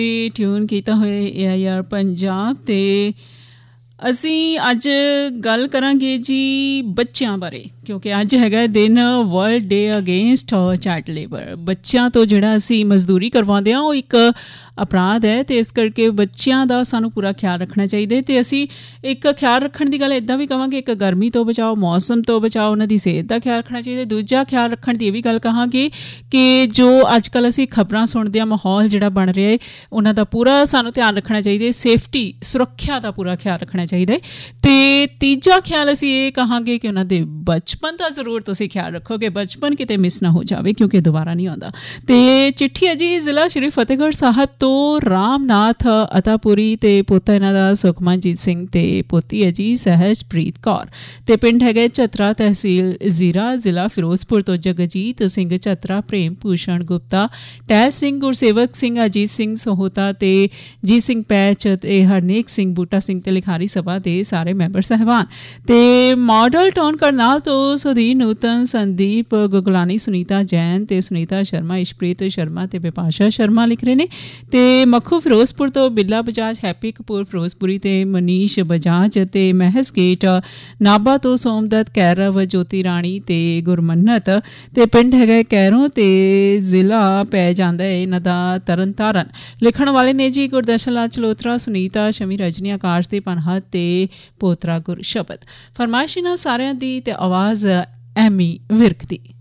Tune ਕੀਤਾ ਹੋਇਆ AIR Punjab ਤੇ ਅਸੀਂ ਅੱਜ ਗੱਲ ਕਰਾਂਗੇ ਜੀ ਬੱਚਿਆਂ ਬਾਰੇ, ਕਿਉਂਕਿ ਅੱਜ ਹੈਗਾ ਦਿਨ ਵਰਲਡ ਡੇ ਅਗੇਂਸਟ ਚਾਈਲਡ ਲੇਬਰ। ਬੱਚਿਆਂ ਤੋਂ ਜਿਹੜਾ ਅਸੀਂ ਮਜ਼ਦੂਰੀ ਕਰਵਾਉਂਦੇ ਹਾਂ ਉਹ ਇੱਕ ਅਪਰਾਧ ਹੈ ਅਤੇ ਇਸ ਕਰਕੇ ਬੱਚਿਆਂ ਦਾ ਸਾਨੂੰ ਪੂਰਾ ਖਿਆਲ ਰੱਖਣਾ ਚਾਹੀਦਾ। ਅਤੇ ਅਸੀਂ ਇੱਕ ਖਿਆਲ ਰੱਖਣ ਦੀ ਗੱਲ ਇੱਦਾਂ ਵੀ ਕਹਾਂਗੇ, ਇੱਕ ਗਰਮੀ ਤੋਂ ਬਚਾਓ, ਮੌਸਮ ਤੋਂ ਬਚਾਓ, ਉਹਨਾਂ ਦੀ ਸਿਹਤ ਦਾ ਖਿਆਲ ਰੱਖਣਾ ਚਾਹੀਦਾ। ਦੂਜਾ ਖਿਆਲ ਰੱਖਣ ਦੀ ਇਹ ਵੀ ਗੱਲ ਕਹਾਂਗੇ ਕਿ ਜੋ ਅੱਜ ਕੱਲ੍ਹ ਅਸੀਂ ਖਬਰਾਂ ਸੁਣਦੇ ਹਾਂ, ਮਾਹੌਲ ਜਿਹੜਾ ਬਣ ਰਿਹਾ ਹੈ ਉਹਨਾਂ ਦਾ ਪੂਰਾ ਸਾਨੂੰ ਧਿਆਨ ਰੱਖਣਾ ਚਾਹੀਦਾ। ਸੇਫਟੀ, ਸੁਰੱਖਿਆ ਦਾ ਪੂਰਾ ਖਿਆਲ ਰੱਖਣਾ ਚਾਹੀਦਾ। ਅਤੇ ਤੀਜਾ ਖਿਆਲ ਅਸੀਂ ਇਹ ਕਹਾਂਗੇ ਕਿ ਉਹਨਾਂ ਦੇ ਬਚਪਨ ਦਾ ਜ਼ਰੂਰ ਤੁਸੀਂ ਖਿਆਲ ਰੱਖੋਗੇ, ਬਚਪਨ ਕਿਤੇ ਮਿਸ ਨਾ ਹੋ ਜਾਵੇ ਕਿਉਂਕਿ ਦੁਬਾਰਾ ਨਹੀਂ ਆਉਂਦਾ। ਅਤੇ ਚਿੱਠੀ ਹੈ ਜੀ ਜ਼ਿਲ੍ਹਾ ਸ਼੍ਰੀ ਫਤਿਹਗੜ੍ਹ ਸਾਹਿਬ ਤੋਂ ਰਾਮਨਾਥ ਅਤਾਪੁਰੀ ਅਤੇ ਪੋਤਾ ਇਹਨਾਂ ਦਾ ਸੁਖਮਨਜੀਤ ਸਿੰਘ ਅਤੇ ਪੋਤੀ ਹੈ ਜੀ ਸਹਿਜਪ੍ਰੀਤ ਕੌਰ। ਅਤੇ ਪਿੰਡ ਹੈਗਾ ਝਤਰਾ, ਤਹਿਸੀਲ ਜ਼ੀਰਾ, ਜ਼ਿਲ੍ਹਾ ਫਿਰੋਜ਼ਪੁਰ ਤੋਂ ਜਗਜੀਤ ਸਿੰਘ ਝਤਰਾ, ਪ੍ਰੇਮ ਭੂਸ਼ਣ ਗੁਪਤਾ, ਟਹਿਲ ਸਿੰਘ, ਗੁਰਸੇਵਕ ਸਿੰਘ, ਅਜੀਤ ਸਿੰਘ ਸਹੋਤਾ ਅਤੇ ਜੀਤ ਸਿੰਘ ਪੈਚ ਅਤੇ ਹਰਨੇਕ ਸਿੰਘ, ਬੂਟਾ ਸਿੰਘ ਅਤੇ ਲਿਖਾਰੀ ਸਭਾ ਦੇ ਸਾਰੇ ਮੈਂਬਰ ਸਾਹਿਬਾਨ। ਅਤੇ ਮਾਡਲ ਟਾਊਨ ਕਰਨਾਲ ਤੋਂ ਸੁਧੀਰ ਨੂਤਨ, ਸੰਦੀਪ ਗੁਗਲਾਨੀ, ਸੁਨੀਤਾ ਜੈਨ ਅਤੇ ਸੁਨੀਤਾ ਸ਼ਰਮਾ, ਇਸ਼ਪ੍ਰੀਤ ਸ਼ਰਮਾ ਅਤੇ ਵਿਪਾਸ਼ਾ ਸ਼ਰਮਾ ਲਿਖ ਰਹੇ ਨੇ। ਅਤੇ ਮੱਖੂ ਫਿਰੋਜ਼ਪੁਰ ਤੋਂ ਬਿੱਲਾ ਬਜਾਜ, ਹੈਪੀ ਕਪੂਰ ਫਿਰੋਜ਼ਪੁਰੀ ਅਤੇ ਮਨੀਸ਼ ਬਜਾਜ, ਅਤੇ ਮਹਿਸ ਗੇਟ ਨਾਭਾ ਤੋਂ ਸੋਮਦੱਤ, ਕੈਰਵ, ਜੋਤੀ ਰਾਣੀ ਅਤੇ ਗੁਰਮੰਨਤ। ਅਤੇ ਪਿੰਡ ਹੈਗਾ ਕੈਰੋਂ ਅਤੇ ਜ਼ਿਲ੍ਹਾ ਪੈ ਜਾਂਦਾ ਹੈ ਇਹਨਾਂ ਦਾ ਤਰਨ ਤਾਰਨ। ਲਿਖਣ ਵਾਲੇ ਨੇ ਜੀ ਗੁਰਦਰਸ਼ਨ ਲਾਲ ਚਲੋਤਰਾ, ਸੁਨੀਤਾ ਸ਼ਮੀ, ਰਜਨੀ ਆਕਾਸ਼ ਦੇ ਪਨਹਤ ਅਤੇ ਪੋਤਰਾ ਗੁਰਸ਼ਬਦ। ਫਰਮਾਇਸ਼ ਇਹਨਾਂ ਸਾਰਿਆਂ ਦੀ ਅਤੇ ਆਵਾਜ਼ ਐਮੀ ਵਿਰਕ ਦੀ।